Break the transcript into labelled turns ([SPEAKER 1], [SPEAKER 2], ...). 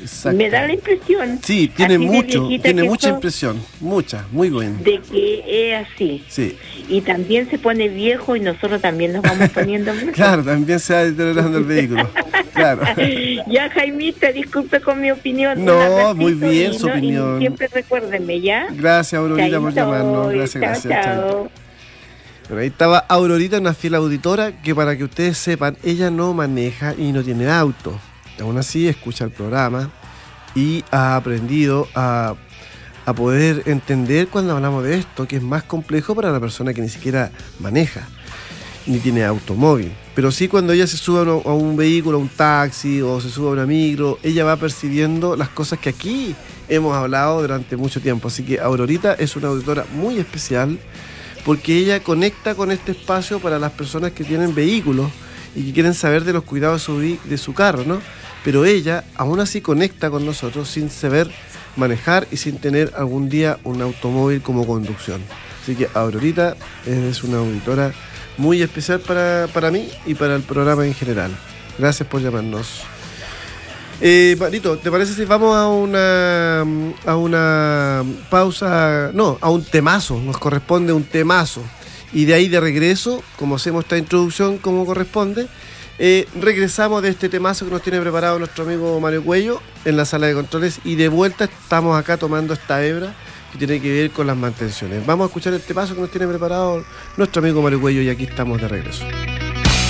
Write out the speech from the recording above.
[SPEAKER 1] Me da la impresión.
[SPEAKER 2] Sí, tiene mucha impresión, muy bien.
[SPEAKER 1] De que es así.
[SPEAKER 2] Sí.
[SPEAKER 1] Y también se pone viejo y nosotros también nos vamos poniendo viejos.
[SPEAKER 2] Claro, también se va deteriorando el vehículo. Claro.
[SPEAKER 1] Ya, Jaimita, disculpe con mi opinión.
[SPEAKER 2] No, muy bien su opinión.
[SPEAKER 1] Y siempre recuérdenme, ¿ya?
[SPEAKER 2] Gracias, Aurorita, por llamarnos. Gracias.
[SPEAKER 1] Chao.
[SPEAKER 2] Bueno, ahí estaba Aurorita, una fiel auditora, que para que ustedes sepan, ella no maneja y no tiene auto. Aún así, escucha el programa y ha aprendido a poder entender cuando hablamos de esto, que es más complejo para la persona que ni siquiera maneja, ni tiene automóvil. Pero sí, cuando ella se sube a un vehículo, a un taxi o se sube a una micro, ella va percibiendo las cosas que aquí hemos hablado durante mucho tiempo. Así que Aurorita es una auditora muy especial, porque ella conecta con este espacio para las personas que tienen vehículos y que quieren saber de los cuidados de su carro, ¿no? Pero ella aún así conecta con nosotros sin saber manejar y sin tener algún día un automóvil como conducción. Así que Aurorita es una auditora muy especial para mí y para el programa en general. Gracias por llamarnos. Marito, ¿te parece si vamos a una pausa? No, a un temazo. Nos corresponde un temazo. Y de ahí de regreso, como hacemos esta introducción como corresponde, regresamos de este temazo que nos tiene preparado nuestro amigo Mario Cuello en la sala de controles, y de vuelta estamos acá tomando esta hebra que tiene que ver con las mantenciones. Vamos a escuchar el temazo que nos tiene preparado nuestro amigo Mario Cuello y aquí estamos de regreso.